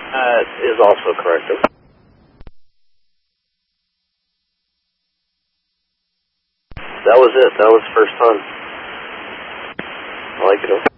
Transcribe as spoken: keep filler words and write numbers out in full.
That is also correct. That was it. That was the first time. I like it.